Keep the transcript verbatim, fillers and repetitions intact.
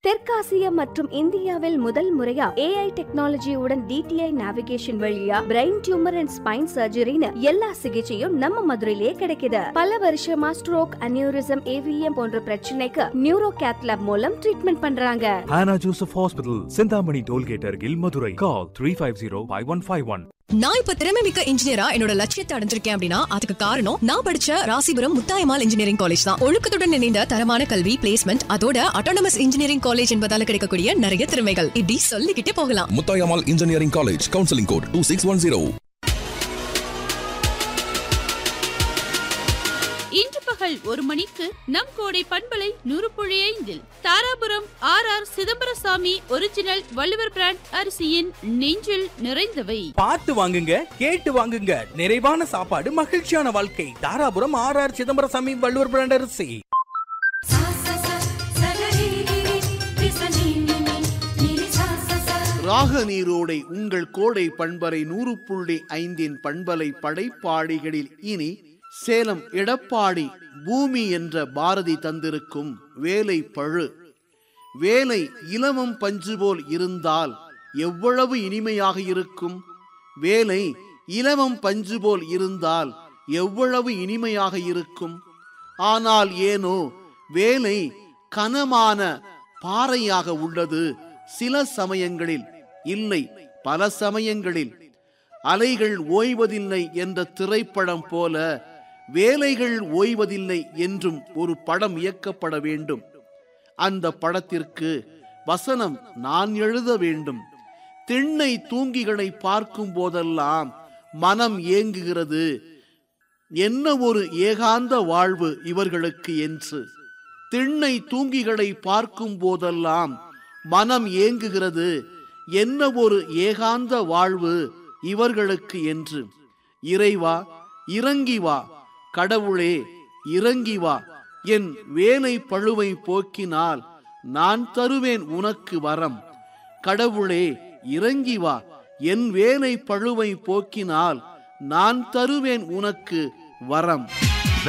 தெற்காசியா மற்றும் இந்தியாவில் முதல் முறையா ஏஐ டெக்னாலஜியுடன் டிடிஐ நேவிகேஷன் வழியா பிரெயின் டியூமர் அண்ட் ஸ்பைன் சர்ஜரின்னு எல்லா சிகிச்சையும் நம்ம மதுரையிலேயே கிடைக்குது. பல வருஷமா ஸ்ட்ரோக், அனியூரிசம், ஏவிஎம் போன்ற பிரச்சனைக்கு நியூரோ கேத் லேப் மூலம் ட்ரீட்மெண்ட் பண்றாங்க. Hannah Joseph Hospital, Sindhamani Tollgate Argil, Madurai. Call three five zero five one five one. நான் இப்ப திறமை மிக்க இன்ஜினியரா என்னோட லட்சியத்தை அடைஞ்சிருக்கேன் அப்படின்னா அதுக்கு காரணம் நான் படிச்ச ராசிபுரம் முத்தாயம்மாள் இன்ஜினியரிங் காலேஜ் தான். ஒழுக்கத்துடன் இணைந்த தரமான கல்வி, பிளேஸ்மெண்ட், அதோட அட்டானமஸ் இன்ஜினியரிங் காலேஜ் என்பதால கிடைக்கக்கூடிய நிறைய திறமைகள் இப்படி சொல்லிக்கிட்டே போகலாம். Muthayammal engineering college, counselling code two six one zero. இன்று பகல் ஒரு மணிக்கு நம் கோடை பண்பலை நூறு புள்ளி ஐந்தில் Dharapuram R R Chidambarasamy original Valluvar brand அரிசியின் நெஞ்சில் நிறைந்தவை. பார்த்து வாங்குங்க, கேட்டு வாங்குங்க. நிறைவான சாப்பாடு, மகிழ்ச்சியான வாழ்க்கை. Dharapuram R R Chidambarasamy Valluvar brand அரிசி. ராக நீரோடை உங்கள் கோடை பண்பலை நூறு புள்ளி ஐந்தின் பண்பலை படைப்பாடிகளில் இனி சேலம் எடப்பாடி பூமி என்ற பாரதி தந்திருக்கும் வேலை பழு. வேலை இலவம் பஞ்சு போல் இருந்தால் எவ்வளவு இனிமையாக இருக்கும். வேலை இலவம் பஞ்சு போல் இருந்தால் எவ்வளவு இனிமையாக இருக்கும். ஆனால் ஏனோ வேலை கனமான பாறையாக உள்ளது. சில சமயங்களில், இல்லை பல சமயங்களில். அலைகள் ஓய்வதில்லை என்ற திரைப்படம் போல வேலைகள் ஓய்வதில்லை என்றும் ஒரு படம் இயக்கப்பட வேண்டும். அந்த படத்திற்கு வசனம் நான் எழுத வேண்டும். திண்ணை தூங்கிகளை பார்க்கும் போதெல்லாம் மனம் ஏங்குகிறது. என்ன ஒரு ஏகாந்த வாழ்வு இவர்களுக்கு என்று. திண்ணை தூங்கிகளை பார்க்கும் போதெல்லாம் மனம் ஏங்குகிறது. என்ன ஒரு ஏகாந்த வாழ்வு இவர்களுக்கு என்று. இறைவா இறங்கி வா, கடவுளே இறங்கி வா. என் வேலை பழுவை போக்கினால் நான் தருவேன் உனக்கு வரம். கடவுளே இறங்கி வா, என் வேலை பழுவை போக்கினால் நான் தருவேன் உனக்கு வரம்.